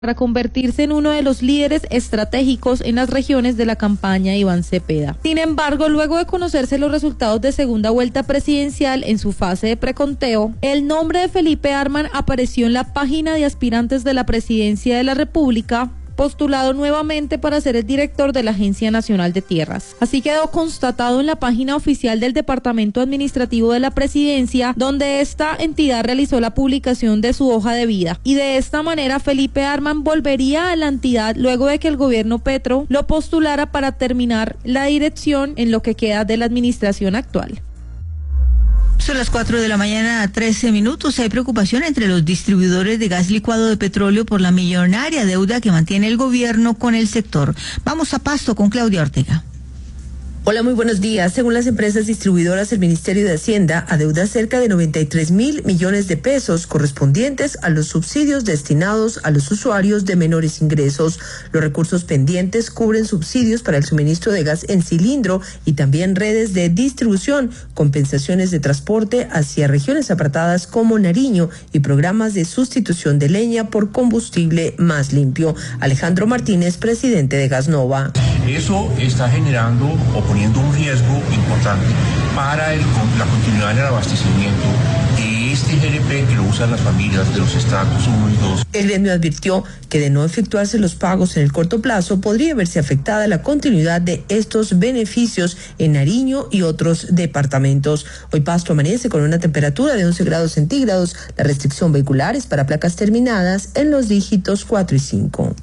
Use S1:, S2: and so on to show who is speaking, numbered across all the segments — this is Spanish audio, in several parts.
S1: para convertirse en uno de los líderes estratégicos en las regiones de la campaña Iván Cepeda. Sin embargo, luego de conocerse los resultados de segunda vuelta presidencial en su fase de preconteo, el nombre de Felipe Arman apareció en la página de aspirantes de la presidencia de la República, postulado nuevamente para ser el director de la Agencia Nacional de Tierras. Así quedó constatado en la página oficial del Departamento Administrativo de la Presidencia, donde esta entidad realizó la publicación de su hoja de vida. Y de esta manera Felipe Arman volvería a la entidad luego de que el gobierno Petro lo postulara para terminar la dirección en lo que queda de la administración actual.
S2: Son las 4:13 a.m. Hay preocupación entre los distribuidores de gas licuado de petróleo por la millonaria deuda que mantiene el gobierno con el sector. Vamos a Pasto con Claudia Ortega.
S3: Hola, muy buenos días. Según las empresas distribuidoras, el Ministerio de Hacienda adeuda cerca de 93.000 millones de pesos correspondientes a los subsidios destinados a los usuarios de menores ingresos. Los recursos pendientes cubren subsidios para el suministro de gas en cilindro y también redes de distribución, compensaciones de transporte hacia regiones apartadas como Nariño y programas de sustitución de leña por combustible más limpio. Alejandro Martínez, presidente de Gasnova.
S4: Eso está generando o poniendo un riesgo importante para la continuidad en el abastecimiento de este GLP que lo usan las familias de los estratos 1 y 2.
S3: El gremio advirtió que de no efectuarse los pagos en el corto plazo podría verse afectada la continuidad de estos beneficios en Nariño y otros departamentos. Hoy Pasto amanece con una temperatura de 11 grados centígrados. La restricción vehicular es para placas terminadas en los dígitos 4 y 5.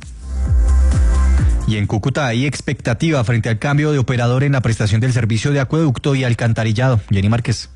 S5: Y en Cúcuta hay expectativa frente al cambio de operador en la prestación del servicio de acueducto y alcantarillado. Jenny Márquez.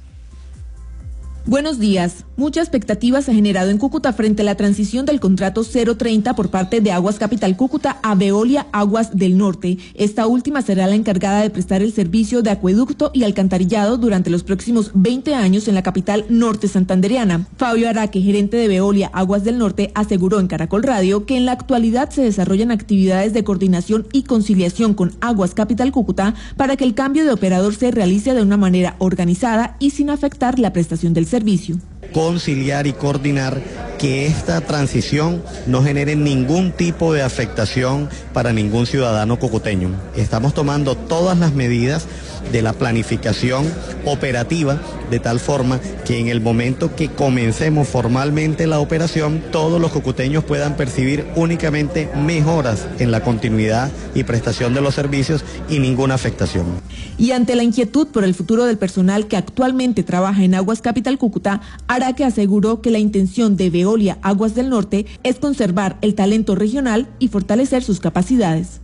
S6: Buenos días. Mucha expectativa se ha generado en Cúcuta frente a la transición del contrato 030 por parte de Aguas Capital Cúcuta a Veolia Aguas del Norte. Esta última será la encargada de prestar el servicio de acueducto y alcantarillado durante los próximos 20 años en la capital norte santandereana. Fabio Araque, gerente de Veolia Aguas del Norte, aseguró en Caracol Radio que en la actualidad se desarrollan actividades de coordinación y conciliación con Aguas Capital Cúcuta para que el cambio de operador se realice de una manera organizada y sin afectar la prestación del servicio.
S7: Conciliar y coordinar que esta transición no genere ningún tipo de afectación para ningún ciudadano cucuteño. Estamos tomando todas las medidas de la planificación operativa de tal forma que en el momento que comencemos formalmente la operación, todos los cucuteños puedan percibir únicamente mejoras en la continuidad y prestación de los servicios y ninguna afectación.
S6: Y ante la inquietud por el futuro del personal que actualmente trabaja en Aguas Capital Cúcuta, Araque aseguró que la intención de Veolia Aguas del Norte es conservar el talento regional y fortalecer sus capacidades.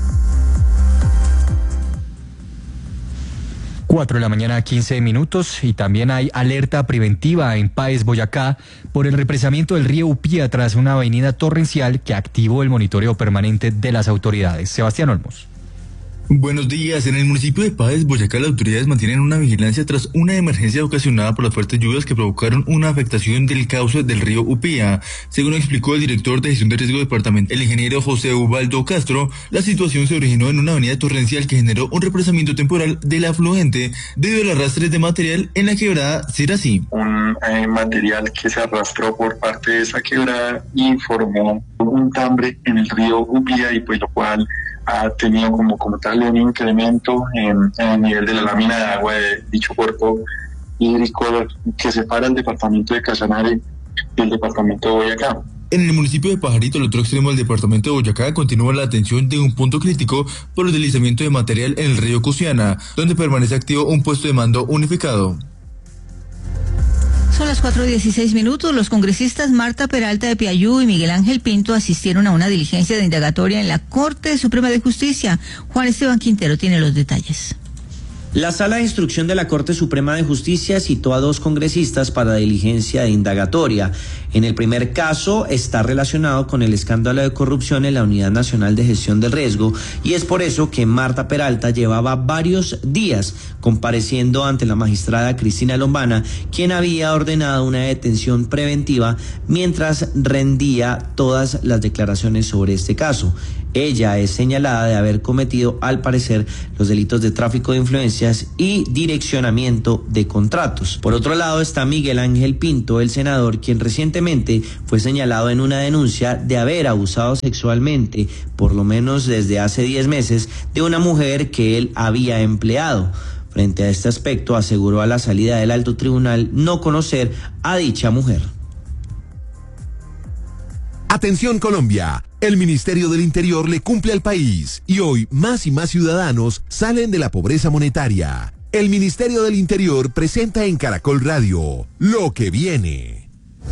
S5: 4:15 a.m. y también hay alerta preventiva en Páez, Boyacá, por el represamiento del río Upía tras una avenida torrencial que activó el monitoreo permanente de las autoridades. Sebastián Olmos.
S8: Buenos días. En el municipio de Páez, Boyacá, las autoridades mantienen una vigilancia tras una emergencia ocasionada por las fuertes lluvias que provocaron una afectación del cauce del río Upía. Según explicó el director de gestión de riesgo departamental, el ingeniero José Ubaldo Castro, la situación se originó en una avenida torrencial que generó un represamiento temporal del afluente debido al arrastre de material en la quebrada Sirací.
S9: Un material que se arrastró por parte de esa quebrada y formó un tambre en el río Upía y pues lo cual ha tenido como tal un incremento en el nivel de la lámina de agua de dicho cuerpo hídrico que separa el departamento de Casanare y el departamento de Boyacá.
S8: En el municipio de Pajarito, al otro extremo del departamento de Boyacá, continúa la atención de un punto crítico por el deslizamiento de material en el río Cusiana, donde permanece activo un puesto de mando unificado.
S2: Son las 4:16 a.m. Los congresistas Marta Peralta de Piayú y Miguel Ángel Pinto asistieron a una diligencia de indagatoria en la Corte Suprema de Justicia. Juan Esteban Quintero tiene los detalles.
S10: La Sala de Instrucción de la Corte Suprema de Justicia citó a 2 congresistas para diligencia de indagatoria. En el primer caso está relacionado con el escándalo de corrupción en la Unidad Nacional de Gestión del Riesgo y es por eso que Marta Peralta llevaba varios días compareciendo ante la magistrada Cristina Lombana, quien había ordenado una detención preventiva mientras rendía todas las declaraciones sobre este caso. Ella es señalada de haber cometido, al parecer, los delitos de tráfico de influencias y direccionamiento de contratos. Por otro lado está Miguel Ángel Pinto, el senador, quien recientemente recientemente fue señalado en una denuncia de haber abusado sexualmente, por lo menos desde hace 10 meses, de una mujer que él había empleado. Frente a este aspecto, aseguró a la salida del alto tribunal no conocer a dicha mujer.
S11: Atención Colombia, el Ministerio del Interior le cumple al país y hoy más y más ciudadanos salen de la pobreza monetaria. El Ministerio del Interior presenta en Caracol Radio lo que viene.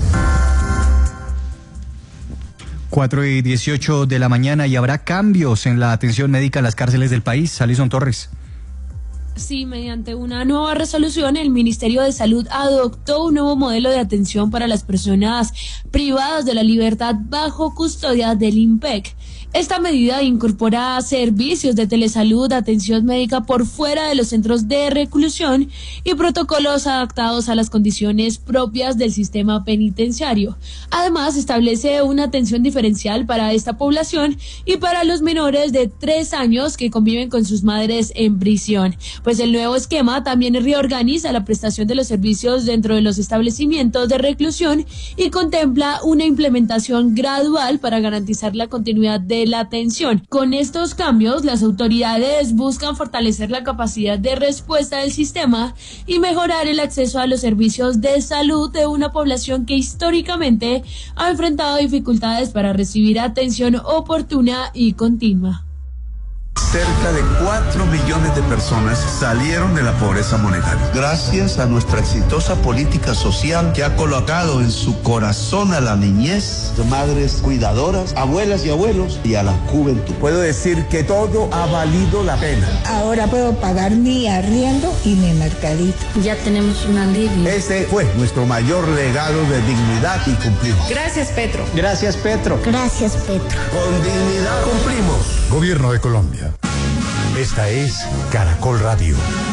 S5: 4:18 de la mañana y habrá cambios en la atención médica en las cárceles del país. Alison Torres.
S12: Sí, mediante una nueva resolución, el Ministerio de Salud adoptó un nuevo modelo de atención para las personas privadas de la libertad bajo custodia del INPEC. Esta medida incorpora servicios de telesalud, atención médica por fuera de los centros de reclusión y protocolos adaptados a las condiciones propias del sistema penitenciario. Además, establece una atención diferencial para esta población y para los menores de 3 años que conviven con sus madres en prisión. Pues el nuevo esquema también reorganiza la prestación de los servicios dentro de los establecimientos de reclusión y contempla una implementación gradual para garantizar la continuidad de la atención. Con estos cambios, las autoridades buscan fortalecer la capacidad de respuesta del sistema y mejorar el acceso a los servicios de salud de una población que históricamente ha enfrentado dificultades para recibir atención oportuna y continua.
S13: Cerca de 4 millones de personas salieron de la pobreza monetaria. Gracias a nuestra exitosa política social que ha colocado en su corazón a la niñez, de madres cuidadoras, abuelas y abuelos y a la juventud. Puedo decir que todo ha valido la pena.
S14: Ahora puedo pagar mi arriendo y mi mercadito. Ya tenemos un alivio.
S13: Este fue nuestro mayor legado de dignidad y cumplimos.
S14: Gracias, Petro.
S13: Gracias, Petro.
S14: Gracias, Petro.
S13: Con dignidad cumplimos.
S11: Gobierno de Colombia. Esta es Caracol Radio.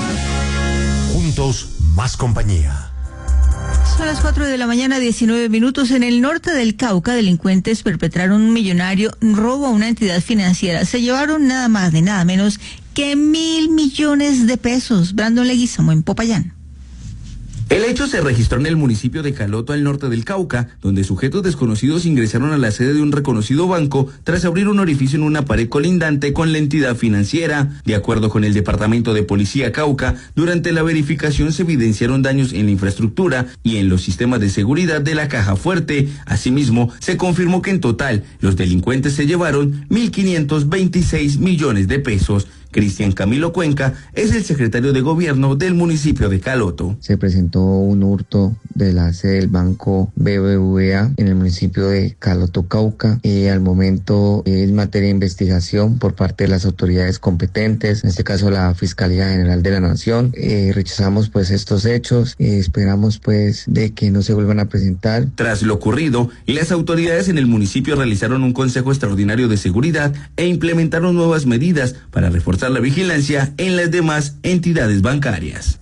S11: Juntos, más compañía.
S2: Son las 4 de la mañana, 19 minutos. En el norte del Cauca, delincuentes perpetraron un millonario robo a una entidad financiera. Se llevaron nada más ni nada menos que 1.000 millones de pesos. Brandon Leguizamo en Popayán.
S15: El hecho se registró en el municipio de Caloto, al norte del Cauca, donde sujetos desconocidos ingresaron a la sede de un reconocido banco tras abrir un orificio en una pared colindante con la entidad financiera. De acuerdo con el Departamento de Policía Cauca, durante la verificación se evidenciaron daños en la infraestructura y en los sistemas de seguridad de la caja fuerte. Asimismo, se confirmó que en total los delincuentes se llevaron 1.526 millones de pesos. Cristian Camilo Cuenca es el secretario de gobierno del municipio de Caloto.
S16: Se presentó un hurto de la sede del banco BBVA en el municipio de Caloto, Cauca. Al momento es materia de investigación por parte de las autoridades competentes, en este caso la Fiscalía General de la Nación. Rechazamos pues estos hechos, esperamos pues de que no se vuelvan a presentar.
S15: Tras lo ocurrido, las autoridades en el municipio realizaron un consejo extraordinario de seguridad e implementaron nuevas medidas para reforzar la vigilancia en las demás entidades bancarias.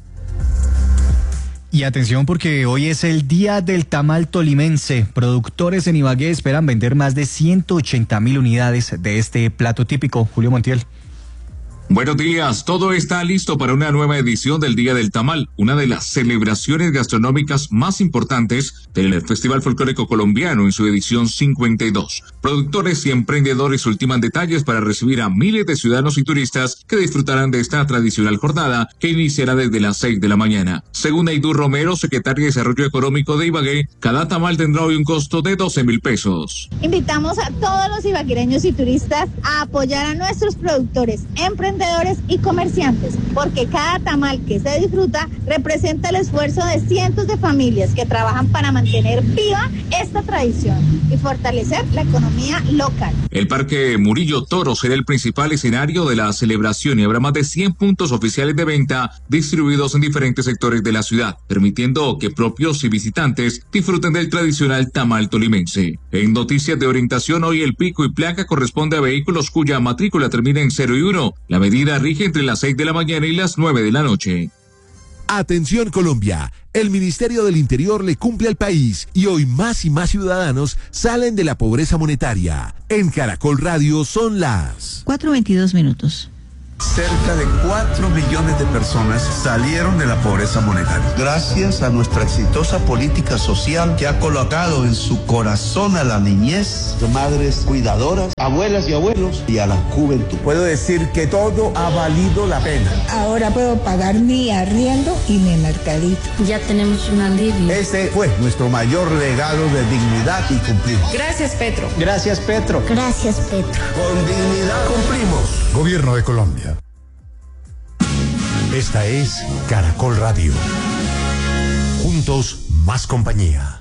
S5: Y atención porque hoy es el día del tamal tolimense. Productores en Ibagué esperan vender más de 180.000 unidades de este plato típico. Julio Montiel.
S17: Buenos días, todo está listo para una nueva edición del Día del Tamal, una de las celebraciones gastronómicas más importantes del Festival Folclórico Colombiano en su edición 52. Productores y emprendedores ultiman detalles para recibir a miles de ciudadanos y turistas que disfrutarán de esta tradicional jornada que iniciará desde las 6 de la mañana. Según Aidú Romero, secretaria de Desarrollo Económico de Ibagué, cada tamal tendrá hoy un costo de 12.000 pesos.
S18: Invitamos a todos los ibaguereños y turistas a apoyar a nuestros productores, emprendedores y comerciantes, porque cada tamal que se disfruta representa el esfuerzo de cientos de familias que trabajan para mantener viva esta tradición y fortalecer la economía local.
S17: El Parque Murillo Toro será el principal escenario de la celebración y habrá más de 100 puntos oficiales de venta distribuidos en diferentes sectores de la ciudad, permitiendo que propios y visitantes disfruten del tradicional tamal tolimense. En noticias de orientación, hoy el pico y placa corresponde a vehículos cuya matrícula termina en 0 y 1. La medida rige entre las 6 de la mañana y las 9 de la noche.
S11: Atención Colombia, el Ministerio del Interior le cumple al país y hoy más y más ciudadanos salen de la pobreza monetaria. En Caracol Radio son las
S2: 4:22 minutos.
S13: Cerca de 4 millones de personas salieron de la pobreza monetaria. Gracias a nuestra exitosa política social que ha colocado en su corazón a la niñez, madres cuidadoras, abuelas y abuelos y a la juventud.
S19: Puedo decir que todo ha valido la pena.
S14: Ahora puedo pagar mi arriendo y mi mercadito.
S20: Ya tenemos un alivio.
S19: Este fue nuestro mayor regalo de dignidad y cumplir.
S20: Gracias, Petro.
S19: Gracias, Petro.
S20: Gracias, Petro.
S19: Con dignidad cumplimos.
S21: Gobierno de Colombia. Esta es Caracol Radio. Juntos, más compañía.